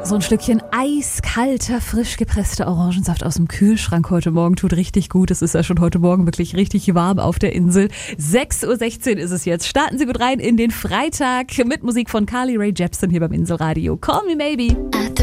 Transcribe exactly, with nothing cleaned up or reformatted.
So ein Stückchen eiskalter, frisch gepresster Orangensaft aus dem Kühlschrank heute Morgen tut richtig gut. Es ist ja schon heute Morgen wirklich richtig warm auf der Insel. sechs Uhr sechzehn ist es jetzt. Starten Sie gut rein in den Freitag mit Musik von Carly Rae Jepsen hier beim Inselradio. Call Me Maybe.